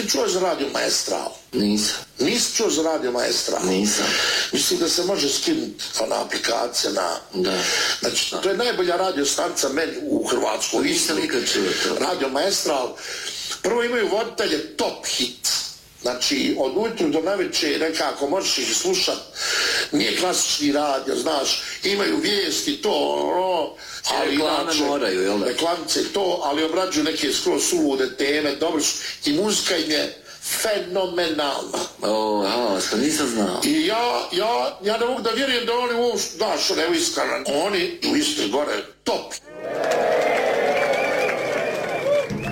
ti čuo za Radio Maestral? Nisam. Nisi čuo za Radio Maestral? Nisam. Mislim da se može skinuti ona aplikacija na... Da. Znači, to je najbolja radio stanica meni u Hrvatskoj. Nisam nikad čuo to. Radio Maestral. Prvo imaju voditelje top hit. Znači, od ujutru do navečer nekako možeš ih slušat. Nije klasični radio, znaš, imaju vijesti, to, ali reklame moraju, jel da? Reklamice, to, ali obrađuju neke skroz sulude teme, dobro su. I muzika im je fenomenalna. Što nisam znao. I ja ne mogu da vjerujem da oni uopšte, znaš, ne iskreno, oni u Istri gore top.